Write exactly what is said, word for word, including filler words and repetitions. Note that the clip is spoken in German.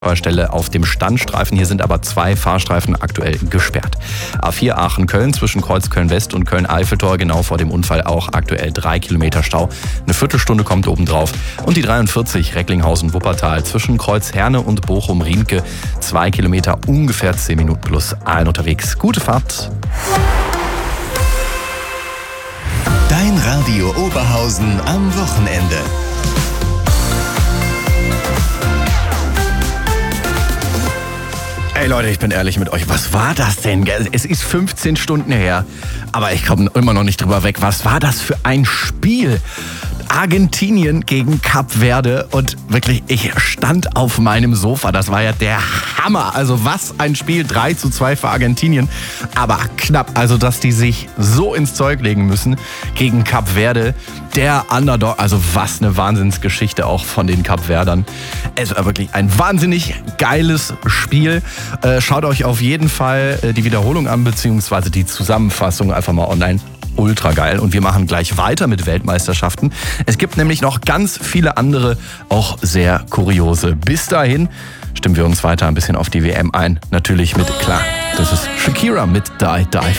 Stelle auf dem Standstreifen. Hier sind aber zwei Fahrstreifen aktuell gesperrt. A vier Aachen-Köln zwischen Kreuzköln-West und Köln-Eiffeltor, genau vor dem Unfall auch aktuell drei Kilometer Stau. Eine Viertelstunde kommt obendrauf. Und die dreiundvierzig Recklinghausen-Wuppertal zwischen Kreuzherne und Bochum-Riemke, zwei Kilometer, ungefähr zehn Minuten plus allen unterwegs. Gute Fahrt. Dein Radio Oberhausen am Wochenende. Ey Leute, ich bin ehrlich mit euch, was war das denn? Es ist fünfzehn Stunden her, aber ich komme immer noch nicht drüber weg. Was war das für ein Spiel? Argentinien gegen Kap Verde und wirklich, ich stand auf meinem Sofa. Das war ja der Hammer. Also was ein Spiel, drei zu zwei für Argentinien. Aber knapp, also dass die sich so ins Zeug legen müssen gegen Kap Verde. Der Underdog, also was eine Wahnsinnsgeschichte auch von den Kapverdern. Es war wirklich ein wahnsinnig geiles Spiel. Äh, schaut euch auf jeden Fall äh, die Wiederholung an, beziehungsweise die Zusammenfassung einfach mal online. Ultra geil. Und wir machen gleich weiter mit Weltmeisterschaften. Es gibt nämlich noch ganz viele andere, auch sehr kuriose. Bis dahin stimmen wir uns weiter ein bisschen auf die W M ein. Natürlich mit, klar, das ist Shakira mit Die Die